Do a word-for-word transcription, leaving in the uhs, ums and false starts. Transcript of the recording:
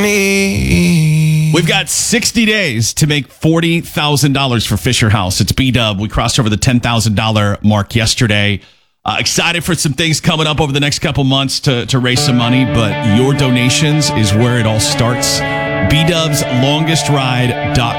me. We've got sixty days to make forty thousand dollars for Fisher House. It's B-Dub. We crossed over the ten thousand dollars mark yesterday. Uh, excited for some things coming up over the next couple months to, to raise some money, but your donations is where it all starts. B Dubs Longest Ride dot